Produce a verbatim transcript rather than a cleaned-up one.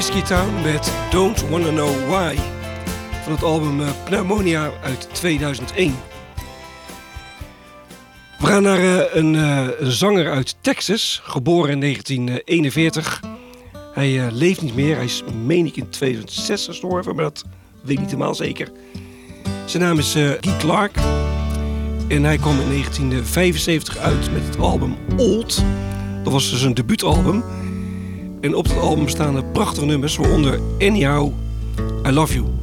Whiskey Town met Don't Wanna Know Why van het album uh, Pneumonia uit tweeduizend één. We gaan naar uh, een, uh, een zanger uit Texas, geboren in negentien eenenveertig. Hij uh, leeft niet meer, hij is meen ik in tweeduizend zes gestorven, maar dat weet ik niet helemaal zeker. Zijn naam is uh, Guy Clark en hij kwam in negentien vijfenzeventig uit met het album Old. Dat was dus een debuutalbum. En op dat album staan er prachtige nummers, waaronder Anyhow, I Love You.